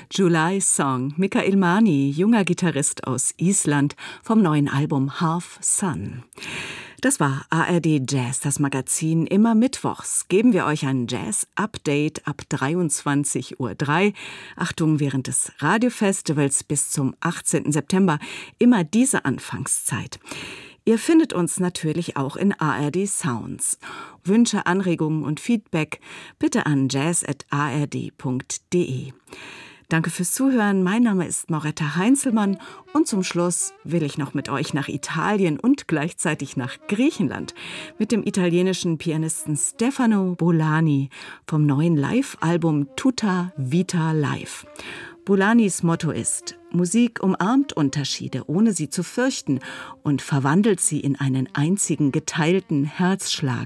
July Song, Mikael Mani, junger Gitarrist aus Island, vom neuen Album Half Sun. Das war ARD Jazz, das Magazin. Immer mittwochs geben wir euch ein Jazz-Update ab 23:03 Uhr. Achtung, während des Radiofestivals bis zum 18. September immer diese Anfangszeit. Ihr findet uns natürlich auch in ARD Sounds. Wünsche, Anregungen und Feedback bitte an jazz@ard.de. Danke fürs Zuhören. Mein Name ist Moretta Heinzelmann und zum Schluss will ich noch mit euch nach Italien und gleichzeitig nach Griechenland mit dem italienischen Pianisten Stefano Bollani vom neuen Live-Album Tutta Vita Live. Bollanis Motto ist: Musik umarmt Unterschiede, ohne sie zu fürchten, und verwandelt sie in einen einzigen geteilten Herzschlag.